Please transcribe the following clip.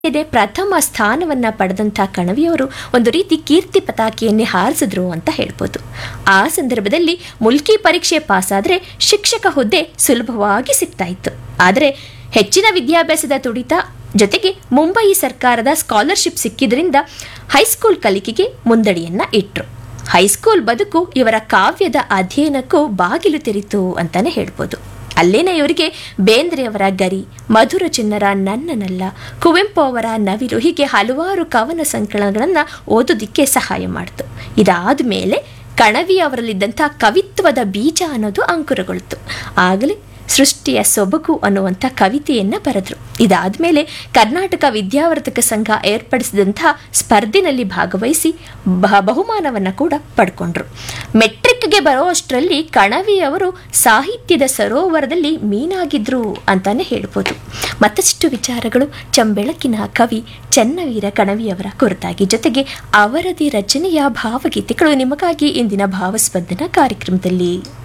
ಇದೆ ಪ್ರಥಮ ಸ್ಥಾನವನ್ನ ಪಡೆದಂಥ ಕಣವಿಯವರು ಒಂದು ರೀತಿ ಕೀರ್ತಿ ಪತಾಕೆಯನ್ನೇ ಹಾರಿಸಿದ್ರು ಅಂತ ಹೇಳ್ಬೋದು. ಆ ಸಂದರ್ಭದಲ್ಲಿ ಮುಲ್ಕಿ ಪರೀಕ್ಷೆ ಪಾಸಾದರೆ ಶಿಕ್ಷಕ ಹುದ್ದೆ ಸುಲಭವಾಗಿ ಸಿಗ್ತಾ ಇತ್ತು. ಆದರೆ ಹೆಚ್ಚಿನ ವಿದ್ಯಾಭ್ಯಾಸದ ತುಡಿತ ಜೊತೆಗೆ ಮುಂಬಯಿ ಸರ್ಕಾರದ ಸ್ಕಾಲರ್ಶಿಪ್ ಸಿಕ್ಕಿದ್ರಿಂದ ಹೈಸ್ಕೂಲ್ ಕಲಿಕೆಗೆ ಮುಂದಡಿಯನ್ನ ಇಟ್ರು. ಹೈಸ್ಕೂಲ್ ಬದುಕು ಇವರ ಕಾವ್ಯದ ಅಧ್ಯಯನಕ್ಕೂ ಬಾಗಿಲು ತೆರೀತು ಅಂತಾನೆ ಹೇಳ್ಬೋದು. ಅಲ್ಲೇನೆ ಇವರಿಗೆ ಬೇಂದ್ರೆಯವರ ಗರಿ, ಮಧುರ ಚಿನ್ನರ ನನ್ನನಲ್ಲ, ಕುವೆಂಪು ಅವರ ನವಿಲು ಹೀಗೆ ಹಲವಾರು ಕವನ ಸಂಕಲನಗಳನ್ನು ಓದೋದಿಕ್ಕೆ ಸಹಾಯ ಮಾಡಿತು. ಇದಾದ ಮೇಲೆ ಕಣವಿ ಅವರಲ್ಲಿದ್ದಂಥ ಕವಿತ್ವದ ಬೀಜ ಅನ್ನೋದು ಅಂಕುರಗೊಳ್ತು. ಆಗಲೇ ಸೃಷ್ಟಿಯ ಸೊಬಗು ಅನ್ನುವಂಥ ಕವಿತೆಯನ್ನು ಬರೆದ್ರು. ಇದಾದ ಮೇಲೆ ಕರ್ನಾಟಕ ವಿದ್ಯಾವರ್ಧಕ ಸಂಘ ಏರ್ಪಡಿಸಿದಂಥ ಸ್ಪರ್ಧೆನಲ್ಲಿ ಭಾಗವಹಿಸಿ ಬಹುಮಾನವನ್ನು ಕೂಡ ಪಡ್ಕೊಂಡ್ರು. ಮೆಟ್ರಿಕ್ಗೆ ಬರೋ ಅಷ್ಟರಲ್ಲಿ ಕಣವಿಯವರು ಸಾಹಿತ್ಯದ ಸರೋವರದಲ್ಲಿ ಮೀನಾಗಿದ್ರು ಅಂತಾನೆ ಹೇಳ್ಬೋದು. ಮತ್ತಷ್ಟು ವಿಚಾರಗಳು ಚಂಬೆಳಕಿನ ಕವಿ ಚೆನ್ನವೀರ ಕಣವಿಯವರ ಕುರಿತಾಗಿ, ಜೊತೆಗೆ ಅವರದೇ ರಚನೆಯ ಭಾವಗೀತೆಗಳು ನಿಮಗಾಗಿ ಇಂದಿನ ಭಾವಸ್ಪಂದನ ಕಾರ್ಯಕ್ರಮದಲ್ಲಿ.